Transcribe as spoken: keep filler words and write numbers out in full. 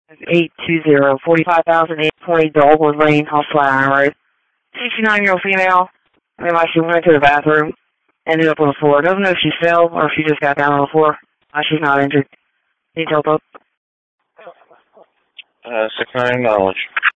eight two zero, forty-five thousand eight twenty Dogwood Lane, off Flatiron Road. sixty-nine-year-old female. I mean, she went to the bathroom, ended up on the floor. Doesn't know if she fell or if she just got down on the floor. Uh, she's not injured. Need help up? Uh, six nine, knowledge.